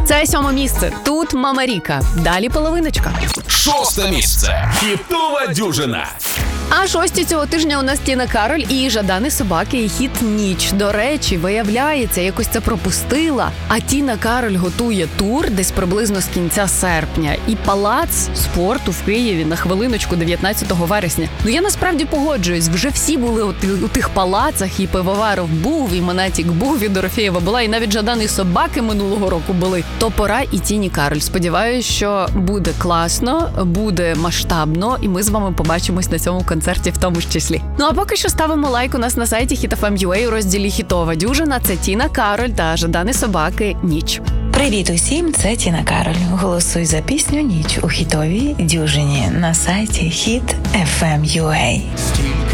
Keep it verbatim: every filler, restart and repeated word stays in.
Це сьоме місце. Тут Мама Ріка. Далі половиночка. Шосте місце. Хітова дюжина. А шості цього тижня у нас Тіна Кароль і Жадани Собаки і хіт «Ніч». До речі, виявляється, якось це пропустила. А Тіна Кароль готує тур десь приблизно з кінця серпня. І палац спорту в Києві на хвилиночку дев'ятнадцятого вересня. Ну я насправді погоджуюсь, вже всі були у, у тих палацах, і Пивоваров був, і Монатік був, і Дорофєєва була, і навіть Жадани Собаки минулого року були. То пора і Тіні Кароль. Сподіваюсь, що буде класно, буде масштабно, і ми з вами побачимось на цьому концерті в тому ж числі. Ну а поки що ставимо лайк у нас на сайті хіт еф ем точка ю а у розділі «Хітова дюжина». Це Тіна Кароль та Жадани Собаки «Ніч». Привіт усім, це Тіна Кароль. Голосуй за пісню «Ніч» у хітовій дюжині на сайті хіт еф ем точка ю а.